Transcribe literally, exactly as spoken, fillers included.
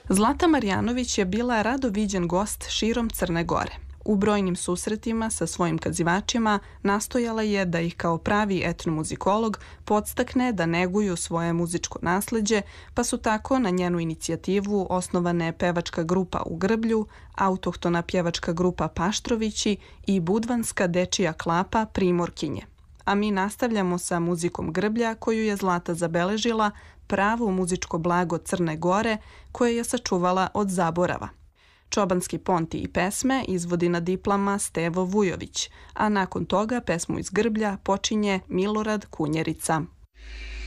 Zlata Marjanović je bila rado viđen gost širom Crne Gore. U brojnim susretima sa svojim kazivačima nastojala je da ih kao pravi etnomuzikolog podstakne da neguju svoje muzičko nasleđe, pa su tako na njenu inicijativu osnovane pevačka grupa u Grblju, autohtona pjevačka grupa Paštrovići i budvanska dečija klapa Primorkinje. A mi nastavljamo sa muzikom Grblja koju je Zlata zabeležila, pravo muzičko blago Crne Gore koje je sačuvala od zaborava. Čobanski ponti i pesme izvodi na diplama Stevo Vujović, a nakon toga pesmu iz Grblja počinje Milorad Kunjerica.